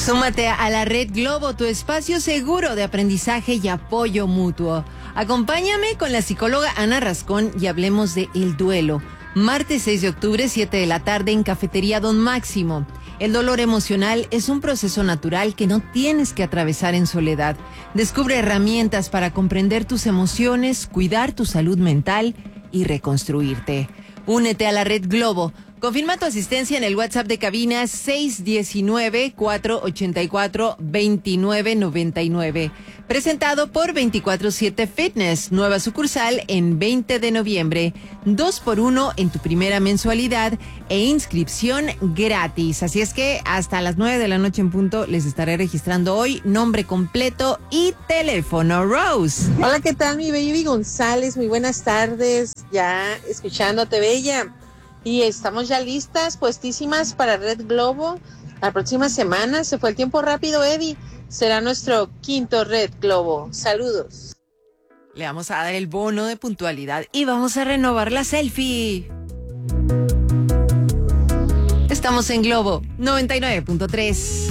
Súmate a la Red Globo, tu espacio seguro de aprendizaje y apoyo mutuo. Acompáñame con la psicóloga Ana Rascón y hablemos de el duelo. Martes 6 de octubre, 7 de la tarde en Cafetería Don Máximo. El dolor emocional es un proceso natural que no tienes que atravesar en soledad. Descubre herramientas para comprender tus emociones, cuidar tu salud mental y reconstruirte. Únete a la Red Globo. Confirma tu asistencia en el WhatsApp de cabina 619-484-2999. Presentado por 24/7 Fitness, nueva sucursal en 20 de noviembre. 2x1 en tu primera mensualidad e inscripción gratis. Así es que hasta las 9 de la noche en punto les estaré registrando hoy nombre completo y teléfono. Rose. Hola, ¿qué tal, mi baby González? Muy buenas tardes. Ya escuchándote, bella. Y estamos ya listas, puestísimas para Red Globo. La próxima semana, se fue el tiempo rápido, Eddie. Será nuestro quinto Red Globo. Saludos. Le vamos a dar el bono de puntualidad y vamos a renovar la selfie. Estamos en Globo 99.3.